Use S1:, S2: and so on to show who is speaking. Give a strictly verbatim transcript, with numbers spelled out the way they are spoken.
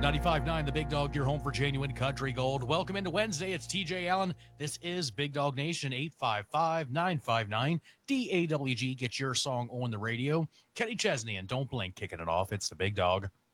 S1: ninety-five point nine The Big Dog, your home for genuine country gold. Welcome into Wednesday. It's T J Allen. This is Big Dog Nation. Eight five five, nine five nine, D A W G. Get your song on the radio. Kenny Chesney and Don't Blink kicking it off. It's the Big Dog.